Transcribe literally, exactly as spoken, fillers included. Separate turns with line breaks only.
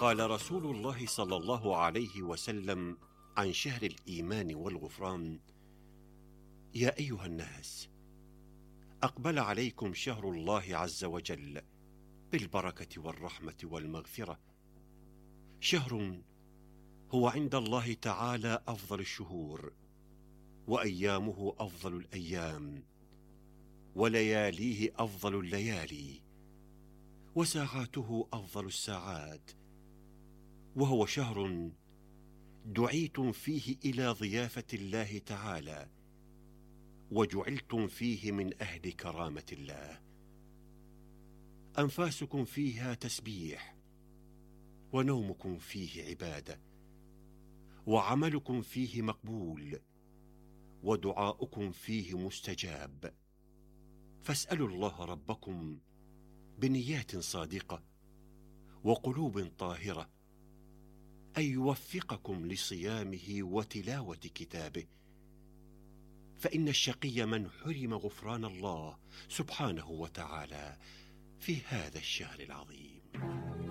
قال رسول الله صلى الله عليه وسلم عن شهر الإيمان والغفران: يا أيها الناس، أقبل عليكم شهر الله عز وجل بالبركة والرحمة والمغفرة، شهر هو عند الله تعالى أفضل الشهور، وأيامه أفضل الأيام، ولياليه أفضل الليالي، وساعاته أفضل الساعات، وهو شهر دعيتم فيه إلى ضيافة الله تعالى، وجعلتم فيه من أهل كرامة الله. أنفاسكم فيها تسبيح، ونومكم فيه عبادة، وعملكم فيه مقبول، ودعاؤكم فيه مستجاب. فاسألوا الله ربكم بنيات صادقة وقلوب طاهرة أن يوفقكم لصيامه وتلاوة كتابه، فإن الشقي من حرم غفران الله سبحانه وتعالى في هذا الشهر العظيم.